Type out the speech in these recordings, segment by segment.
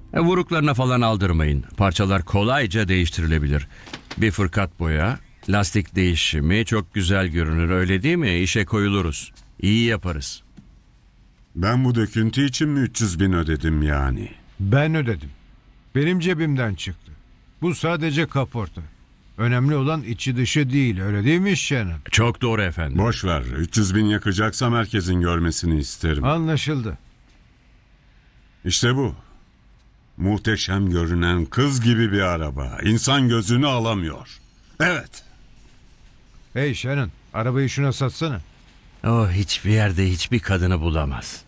Vuruklarına falan aldırmayın. Parçalar kolayca değiştirilebilir. Bir fırkat boya, lastik değişimi çok güzel görünür, öyle değil mi? İşe koyuluruz. İyi yaparız. Ben bu döküntü için mi 300 bin ödedim yani? Ben ödedim. Benim cebimden çıktı. Bu sadece kaporta. Önemli olan içi dışı değil, öyle değil mi Shannon? Çok doğru efendim. Boş ver. 300 bin yakacaksam herkesin görmesini isterim. Anlaşıldı. İşte bu. Muhteşem görünen kız gibi bir araba. İnsan gözünü alamıyor. Evet. Hey Shannon, arabayı şuna satsana. O hiçbir yerde hiçbir kadını bulamaz.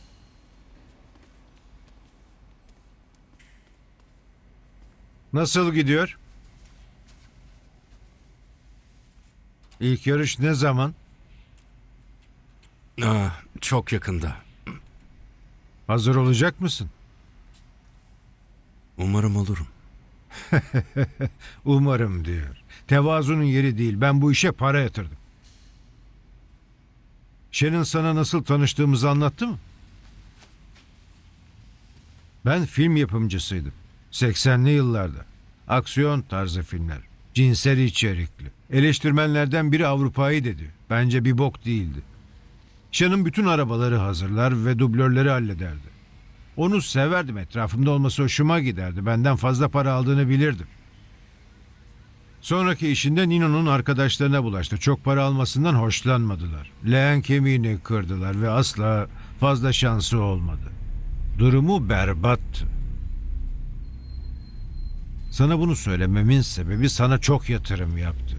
Nasıl gidiyor? İlk yarış ne zaman? Çok yakında. Hazır olacak mısın? Umarım olurum. Umarım diyor. Tevazunun yeri değil. Ben bu işe para yatırdım. Shannon sana nasıl tanıştığımızı anlattı mı? Ben film yapımcısıydım. 80'li yıllarda. Aksiyon tarzı filmler. Cinsel içerikli. Eleştirmenlerden biri Avrupa'yı dedi. Bence bir bok değildi. Shannon bütün arabaları hazırlar ve dublörleri hallederdi. Onu severdim, etrafımda olması hoşuma giderdi. Benden fazla para aldığını bilirdim. Sonraki işinde Nino'nun arkadaşlarına bulaştı. Çok para almasından hoşlanmadılar. Leğen kemiğini kırdılar ve asla fazla şansı olmadı. Durumu berbattı. Sana bunu söylememin sebebi sana çok yatırım yaptı.